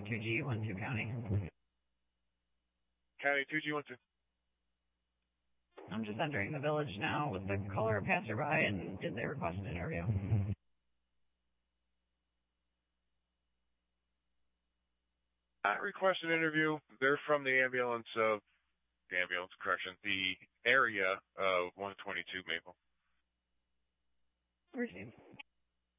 2G12 County. County 2G12. I'm just entering the village now with the caller passerby, and did they request an interview? Not request an interview. They're from the ambulance, the area of 122 Maple. Received.